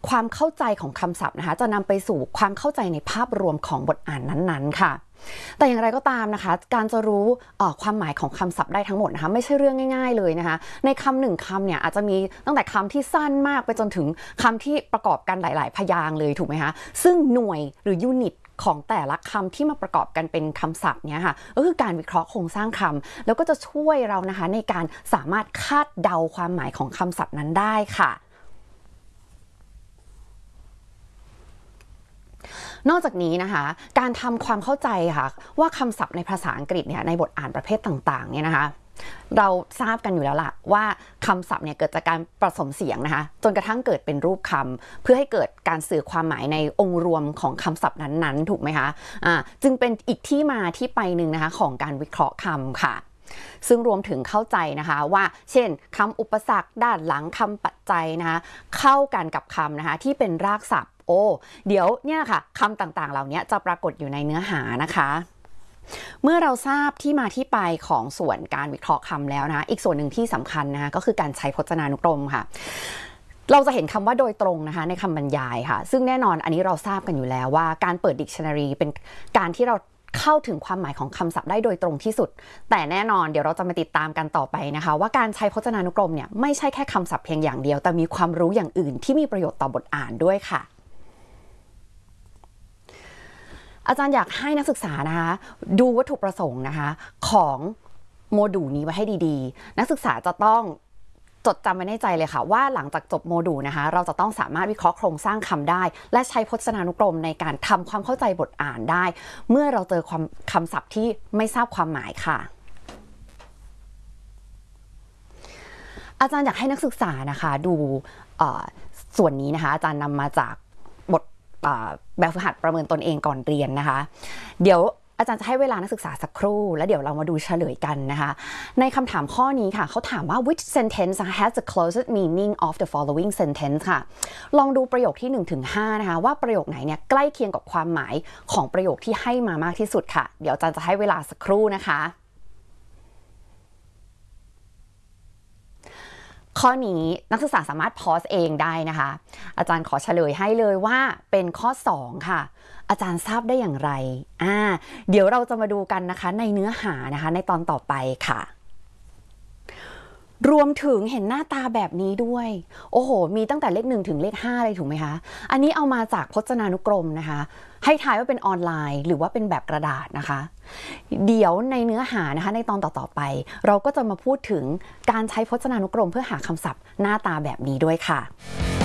ความเข้าใจของคำศัพท์นะคะจะนำไปสู่ความเข้าใจในภาพรวมของบทอ่านนั้นๆค่ะแต่อย่างไรก็ตามนะคะการจะรู้ความหมายของคำศัพท์ได้ทั้งหมดนะคะไม่ใช่เรื่องง่ายๆเลยนะคะในคำหนึ่งคำเนี่ยอาจจะมีตั้งแต่คำที่สั้นมากไปจนถึงคำที่ประกอบกันหลายๆพยางค์เลยถูกไหมคะซึ่งหน่วยหรือยูนิตของแต่ละคำที่มาประกอบกันเป็นคำศัพท์เนี่ยค่ะก็คือการวิเคราะห์โครงสร้างคำแล้วก็จะช่วยเรานะคะในการสามารถคาดเดาความหมายของคำศัพท์นั้นได้ค่ะนอกจากนี้นะคะการทำความเข้าใจค่ะว่าคำศัพท์ในภาษาอังกฤษเนี่ยในบทอ่านประเภทต่างๆเนี่ยนะคะเราทราบกันอยู่แล้วล่ะว่าคำศัพท์เนี่ยเกิดจากการผสมเสียงนะคะจนกระทั่งเกิดเป็นรูปคำเพื่อให้เกิดการสื่อความหมายในองค์รวมของคำศัพท์นั้นๆถูกไหมคะจึงเป็นอีกที่มาที่ไปหนึ่งนะคะของการวิเคราะห์คำค่ะซึ่งรวมถึงเข้าใจนะคะว่าเช่นคำอุปสรรคด้านหลังคำปัจจัยนะคะเข้ากันกับคำนะคะที่เป็นรากศัพท์เดี๋ยวเนี่ยค่ะคำต่างๆเหล่านี้จะปรากฏอยู่ในเนื้อหานะคะเมื่อเราทราบที่มาที่ไปของส่วนการวิเคราะห์คำแล้วนะคะอีกส่วนหนึ่งที่สำคัญนะคะก็คือการใช้พจนานุกรมค่ะเราจะเห็นคำว่าโดยตรงนะคะในคำบรรยายค่ะซึ่งแน่นอนอันนี้เราทราบกันอยู่แล้วว่าการเปิด dictionary เป็นการที่เราเข้าถึงความหมายของคำศัพท์ได้โดยตรงที่สุดแต่แน่นอนเดี๋ยวเราจะมาติดตามกันต่อไปนะคะว่าการใช้พจนานุกรมเนี่ยไม่ใช่แค่คำศัพท์เพียงอย่างเดียวแต่มีความรู้อย่างอื่นที่มีประโยชน์ต่อบทอ่านด้วยค่ะอาจารย์อยากให้นักศึกษานะคะดูวัตถุประสงค์นะคะของโมดูลนี้ไว้ให้ดีๆนักศึกษาจะต้องจดจำไว้ในใจเลยค่ะว่าหลังจากจบโมดูลนะคะเราจะต้องสามารถวิเคราะห์โครงสร้างคำได้และใช้พจนานุกรมในการทำความเข้าใจบทอ่านได้เมื่อเราเจอคำศัพท์ที่ไม่ทราบความหมายค่ะอาจารย์อยากให้นักศึกษานะคะดูส่วนนี้นะคะอาจารย์นำมาจากแบบฝึกหัดประเมินตนเองก่อนเรียนนะคะเดี๋ยวอาจารย์จะให้เวลานักศึกษาสักครู่แล้วเดี๋ยวเรามาดูเฉลยกันนะคะในคำถามข้อนี้ค่ะเขาถามว่า which sentence has the closest meaning of the following sentence ค่ะลองดูประโยคที่ 1-5 นะคะว่าประโยคไหนเนี่ยใกล้เคียงกับความหมายของประโยคที่ให้มามากที่สุดค่ะเดี๋ยวอาจารย์จะให้เวลาสักครู่นะคะข้อนี้นักศึกษาสามารถพอสเองได้นะคะอาจารย์ขอเฉลยให้เลยว่าเป็นข้อ2ค่ะอาจารย์ทราบได้อย่างไรเดี๋ยวเราจะมาดูกันนะคะในเนื้อหานะคะในตอนต่อไปค่ะรวมถึงเห็นหน้าตาแบบนี้ด้วยโอ้โหมีตั้งแต่เลข1ถึงเลข5เลยถูกไหมคะอันนี้เอามาจากพจนานุกรมนะคะให้ทายว่าเป็นออนไลน์หรือว่าเป็นแบบกระดาษนะคะเดี๋ยวในเนื้อหานะคะในตอนต่อๆไปเราก็จะมาพูดถึงการใช้พจนานุกรมเพื่อหาคำศัพท์หน้าตาแบบนี้ด้วยค่ะ